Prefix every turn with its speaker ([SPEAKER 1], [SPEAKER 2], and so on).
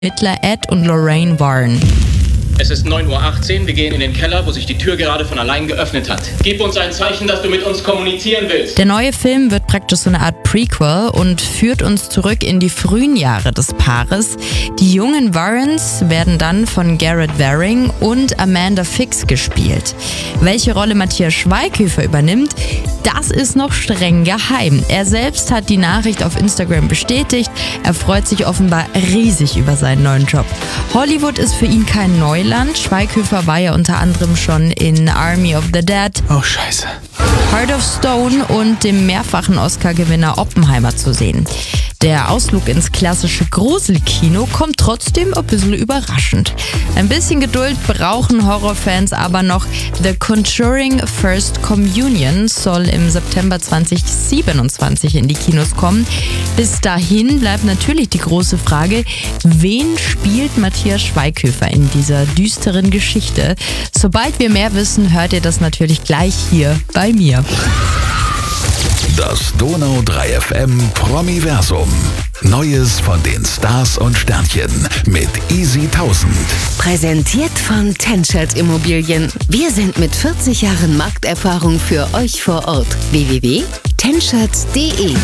[SPEAKER 1] Ermittler Ed und Lorraine Warren.
[SPEAKER 2] Es ist 9:18 Uhr, wir gehen in den Keller, wo sich die Tür gerade von allein geöffnet hat. Gib uns ein Zeichen, dass du mit uns kommunizieren willst.
[SPEAKER 1] Der neue Film wird praktisch so eine Art Prequel und führt uns zurück in die frühen Jahre des Paares. Die jungen Warrens werden dann von Garrett Waring und Amanda Fix gespielt. Welche Rolle Matthias Schweighöfer übernimmt, das ist noch streng geheim. Er selbst hat die Nachricht auf Instagram bestätigt. Er freut sich offenbar riesig über seinen neuen Job. Hollywood ist für ihn kein Neuland. Schweighöfer war ja unter anderem schon in Army of the Dead,
[SPEAKER 3] Oh, scheiße.
[SPEAKER 1] Heart of Stone und dem mehrfachen Oscar-Gewinner Oppenheimer zu sehen. Der Ausflug ins klassische Gruselkino kommt trotzdem ein bisschen überraschend. Ein bisschen Geduld brauchen Horrorfans aber noch. The Conjuring First Communion soll im September 2027 in die Kinos kommen. Bis dahin bleibt natürlich die große Frage, wen spielt Matthias Schweighöfer in dieser düsteren Geschichte? Sobald wir mehr wissen, hört ihr das natürlich gleich hier bei mir.
[SPEAKER 4] Das Donau 3 FM Promiversum. Neues von den Stars und Sternchen mit Easy 1000.
[SPEAKER 5] Präsentiert von Tenschert Immobilien. Wir sind mit 40 Jahren Markterfahrung für euch vor Ort. www.tenschert.de